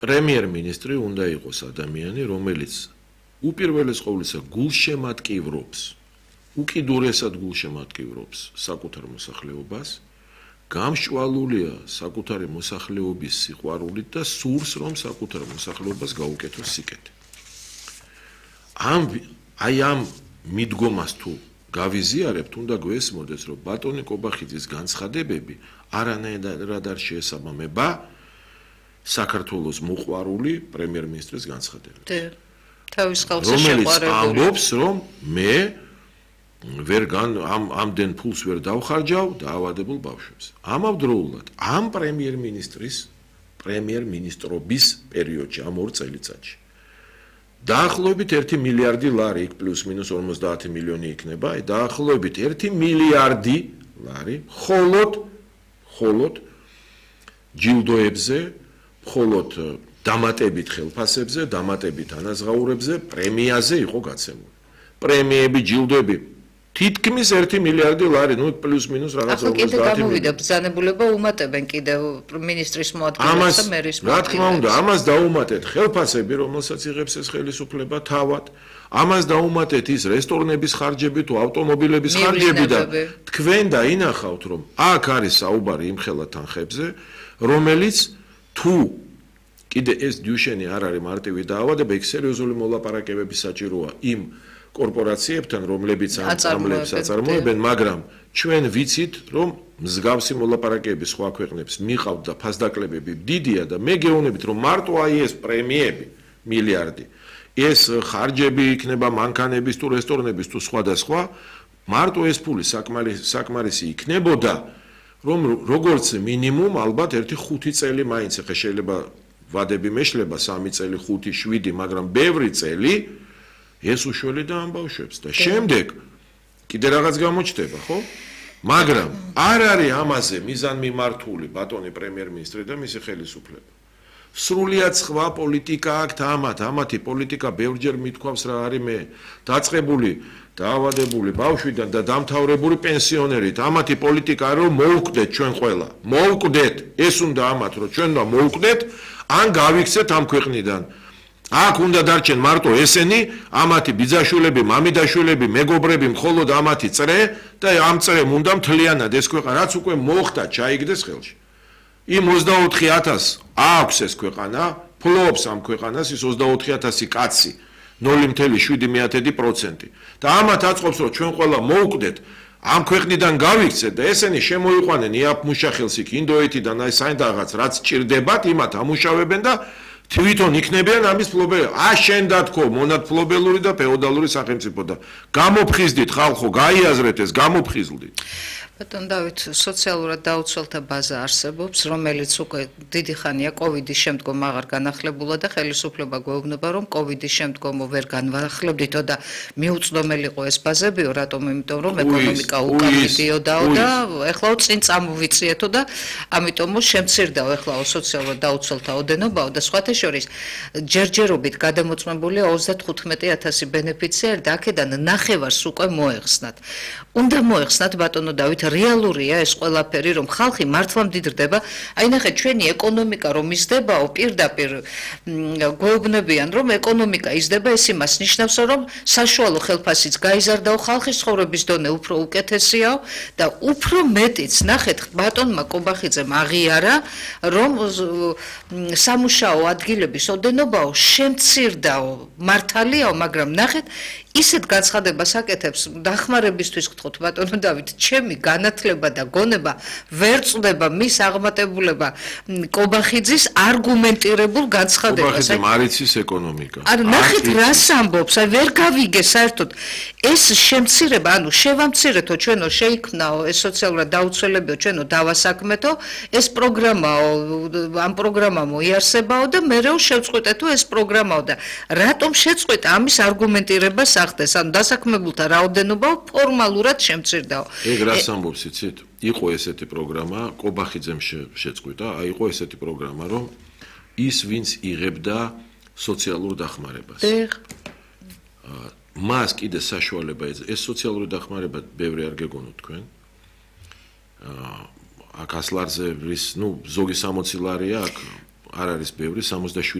პრემიერ-მინისტრი უნდა იყოს ადამიანი, რომელიც უპირველეს ყოვლისა გულშემატკივრობს, უკიდურესად გულშემატკივრობს საკუთარ მოსახლეობას, გამშვალულია საკუთარი მოსახლეობის სიყვარულით და სურს, რომ საკუთარ მოსახლეობას გაუკეთოს სიკეთე. ამ მიდგომას თუ გავიზიარებთ, უნდა გვესმოდეს, რომ ბატონი კობახიძის განცხადებები არანაირად არ შეესაბამება საქართველოს მოყვარული პრემიერ-მინისტრის განცხადებებს. თავის ხალხს რომელიც ამბობს, რომ მე ამდენ ფულს ვერ დავხარჯავ დაავადებულ ბავშვებს. ამავდროულად ამ პრემიერ-მინისტრობის პერიოდში, ამ 2 წელიწადში დაახლოებით 1 მილიარდი ლარი, იქ პლუს მინუს 50 მილიონი იქნება, დაახლოებით 1 მილიარდი ლარი მხოლოდ ჯილდოებზე, მხოლოდ დამატებით ხელფასებზე, დამატებით ანაზღაურებზე, პრემიაზე იყო გაცემული. პრემიები, ჯილდოები თითქმის 1 მილიარდი ლარი, ნუ პლუს მინუს რაღაც 50 მილიონი. ახლა კიდე გამოვიდა ბრძანებულება უმატებენ კიდევ მინისტრის მოადგილეებს და მერის მოადგილეებს. რა თქმა უნდა, ამას დაუმატეთ ხელფასები, რომელსაც იღებს ეს ხელისუფლება თავად. ამას დაუმატეთ ის რესტორნების ხარჯები თუ ავტომობილების ხარჯები და თქვენ დაინახავთ, რომ აქ არის საუბარი იმ ხელათანხებზე, რომელიც თუ კიდე ეს დიუშენი არ არის მარტივი დაავადება, იქ სერიოზული მოლაპარაკებები საჭიროა იმ კორპორაციებთან, რომლებიც ამ წამლებს აწარმოებენ, მაგრამ ჩვენ ვიცით, რომ მსგავსი მოლაპარაკებები სხვა ქვეყნებს მიყავთ და ფასდაკლებები დიდია და მე გეუბნებით, რომ მარტო აი ეს პრემიები მილიარდი, ეს ხარჯები იქნება მანქანების თუ რესტორნების თუ სხვადასხვა, მარტო ეს ფული საკმარისი იქნებოდა, რომ როგორც მინიმუმ ალბათ 1-5 წელი მაინც ახლა შეიძლება ვადები მეშლება 3 წელი, 5, 7, მაგრამ ბევრი წელი ეს უშველიდა ამ ბავშვებს და შემდეგ კიდე რაღაც გამოჩნდება, ხო? მაგრამ არ არის ამაზე მიზანმიმართული ბატონი პრემიერ-მინისტრი და მისი ხელისუფლება. სრულიად სხვა პოლიტიკა აქვთ ამათი პოლიტიკა ბევრჯერ მithქვავს რა არის მე დაწყებული დაავადებული ბავშვიდან და დამთავრებული პენსიონერით. ამათი პოლიტიკა არის რომ მოვკვდეთ ჩვენ ყველა. მოვკვდეთ, ეს უნდა ამათ რომ ჩვენ და მოვკვდეთ, ან გავიქცეთ ამ ქვეყნიდან. აქ უნდა დარჩენ მარტო ესენი, ამათი ბიძაშვილები, მამიდაშვილები, მეგობრები, მხოლოდ ამათი წრე და ამ წრემ უნდა მთლიანად ეს ქვეყანა, რაც უკვე მოხდა, ჩაიგდეს ხელში. იმ 24,000 აქვს ეს ქვეყანა, ფლობს ამ ქვეყანას ის 24,000 კაცი, 0.7%. და ამათ აწყობს, რომ ჩვენ ყველა მოვკვდეთ, ამ ქვეყნიდან გავიქცეთ და ესენი შემოიყვანენ იაფ მუშახელს იქ ინდოეთიდან აი საერთოდ რაც ჭირდებათ, იმათ ამუშავებენ და თვითონ იქნებიან ამის ფლობელები. შენ დათქო მონათფლობელური და ფეოდალური სახელმწიფო და გამოფხიზდით ხალხო, გაიაზრეთ ეს, გამოფხიზდით. ბატონ დავით, სოციალურად დაუცველთა ბაზა არსებობს, რომელიც უკვე დიდი ხანია კოვიდის შემდგომ აღარ განახლებულა და ხელისუფლება გვეუბნება, რომ კოვიდის შემდგომო ვერ განვახლებდითო და მიუწვდომელიყო ეს ბაზებიო, რატომ? იმიტომ რომ ეკონომიკა უკან მიდიოდაო და ეხლაო წინ წამოვიწიეთო და ამიტომო შემცირდაო ეხლაო სოციალურად დაუცველთა ოდენობაო და სხვათა შორის ჯერჯერობით გადამოწმებულია 35,000 ბენეფიციარი და აქედან ნახევარს უკვე მოეხსნათ. უნდა მოეხსნათ ბატონო დავით, რეალურია ეს ყველაფერი, რომ ხალხი მართლა მდიდრდება. აი ნახეთ, ჩვენი ეკონომიკა რომ იზრდებაო, პირდაპირ გვეუბნებიან, რომ ეკონომიკა იზრდება, ეს იმას ნიშნავს, რომ საშუალო ხელფასიც გაიზარდაო, ხალხის ცხოვრების დონე უფრო უკეთესიაო და უფრო მეტიც, ნახეთ, ბატონმა კობახიძემ აღიარა, რომ სამუშაო ადგილების ოდენობაო შემცირდაო, მართალიაო, მაგრამ ნახეთ, ისეთ განცხადებას აკეთებს დახმარებისთვის გთხოვთ ბატონო დავით, ჩემი განათლება და გონება ვერ წვდება მის აღმატებულება კობახიძის არგუმენტირებულ განცხადებას. კობახიძემ არ იცის ეკონომიკა. არა, ნახეთ რას ამბობს, აი ვერ გავიგე საერთოდ ეს შემცირება, ანუ შევამცირეთო ჩვენო, შეიქმნაო ეს სოციალურად დაუცველებიო ჩვენო დავასაქმეთო, ეს პროგრამაო, ამ პროგრამამო იარსებაო და მერეო შევწყვეტეთო ეს პროგრამაო და რატომ შეწყვეტა ამის არგუმენტირებას ახდეს, ანუ დასაქმებულთა რაოდენობაო ფორმალურად შემცირდაო. ეგ რას ამბობს, იცით? იყო ესეთი პროგრამა, კობახიძემ შეწყვიტა, იყო ესეთი პროგრამა, რომ ის ვინც იღებდა სოციალურ დახმარებას. მას კიდე საშუალება ეს სოციალური დახმარება ბევრი არ გეგონოთ თქვენ. აქ 100 ლარზე რის, ზოგი 60 ლარია აქ არ არის ბევრი 67